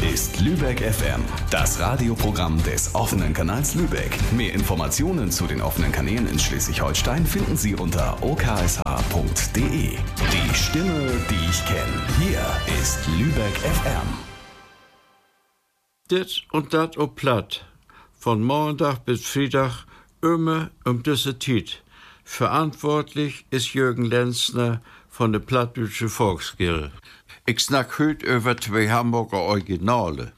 ist Lübeck FM, das Radioprogramm des offenen Kanals Lübeck. Mehr Informationen zu den offenen Kanälen in Schleswig-Holstein finden Sie unter oksh.de. Die Stimme, die ich kenne. Hier ist Lübeck FM. Dit und dat op Platt. Von Montag bis Freitag immer diese Zeit. Verantwortlich ist Jürgen Lenzner von der Plattdeutsche Volksgilde. Ich snack heute über 2 Hamburger Originale.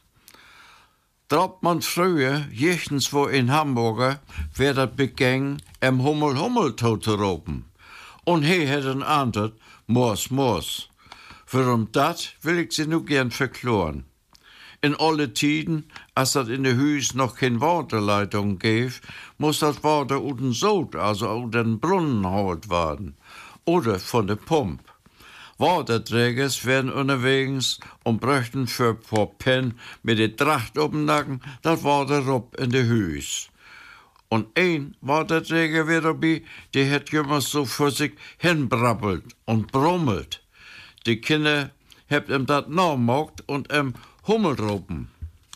Drauf man früher, jechtens wo in Hamburger, wer dat beging, Hummel Hummel tot zu ropen. Und he hat ein antwort, Mors Mors. Warum dat, will ich sie nu gern verkloren. In alle Tiden, als dat in de Hüs noch kein Waterleitung gäf, muss das Wasser uden Sod, also uden Brunnen geholt werden. Oder von der Pump. Waterträgers werden unterwegs und bräuchten für paar Pen mit der Tracht auf dem Nacken das Wasser rup in de Hüs. Und ein Waterträger wird dabei, der hat immer so für sich hinbrabbelt und brummelt. Die Kinder habt ihm dat nachgemacht und Hummelropen.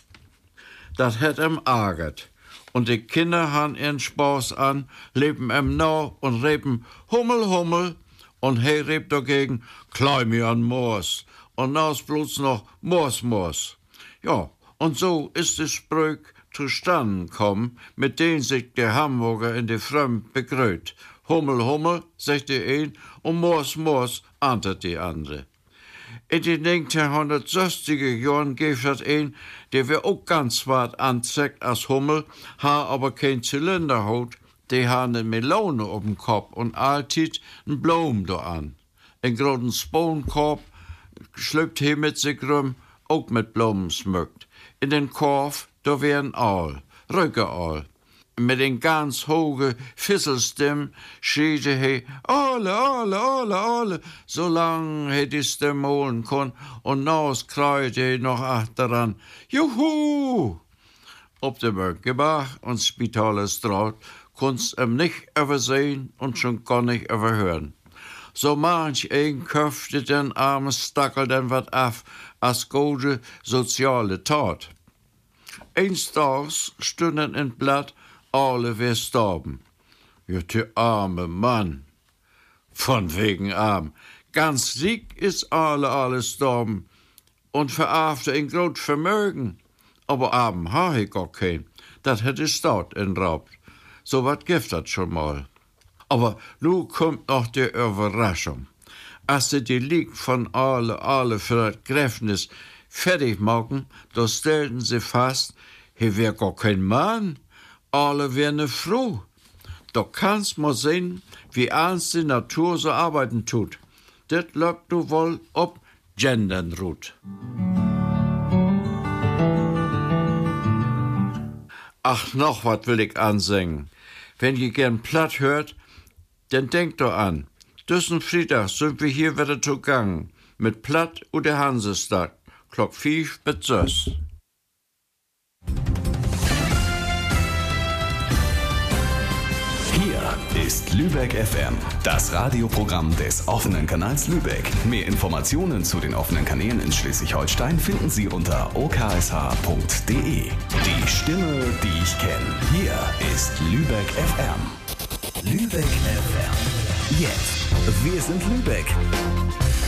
Das hat ärgert. Und die Kinder han ihren Spaß an, leben nach und reben Hummel, Hummel. Und he rebt dagegen, klein mir an Moors. Und naus bloß noch Moors, Moors. Ja, und so ist es Sprüch zustande gekommen, mit denen sich der Hamburger in die Frömm begrüßt. Hummel, Hummel, sagt der ein, und Moors, Moors, antwortet die andere. In den 1960er Jahren gab es ein, der wir auch ganz weit anzeigt als Hummel, ha aber kein Zylinder hat, die haben eine Melone auf dem Kopf und alltid ein Blum da an. Ein großen Sponkorb schlüpft he mit sich rum, auch mit Blumen schmückt. In den Korb, da wär ein Aal, Rückeaal. Mit den ganz hohen Fisselstimmen schiede he, alle, alle, alle, alle, so lang he die Stimme holen kon, und naus kreute he noch achteran, Juhu! Ob dem Mönchebach und Spitalerstraat konnt's nicht übersehen und schon gar nicht überhören. So manch ein köpfte den armen Stackel dann wat af, als gute soziale Tat. Eins Tags stünden in Blatt, alle wär storben. Ja, der arme Mann. Von wegen arm. Ganz sieg ist alle storben. Und verarfte ein groß Vermögen. Aber arm ha ich gar kein. Dat hätte Staat entraubt. So wat gibt dat schon mal. Aber nu kommt noch die Überraschung. Als sie die Lieg von alle für das Gräfnis fertig machen, da stellten sie fast, hier wär gar kein Mann. Alle wären ne Frau. Da kannst mal sehen, wie ernst die Natur so arbeiten tut. Das läuft du wohl ob Gendern ruht. Ach, noch wat will ich ansingen. Wenn ihr gern Platt hört, dann denkt doch an. Diesen Freitag sind wir hier wieder zugange. Mit Platt und der Hansestag. Klock 5 bis 6. Hier ist Lübeck FM, das Radioprogramm des offenen Kanals Lübeck. Mehr Informationen zu den offenen Kanälen in Schleswig-Holstein finden Sie unter oksh.de. Die Stimme, die ich kenne. Hier ist Lübeck FM. Lübeck FM. Jetzt. Wir sind Lübeck.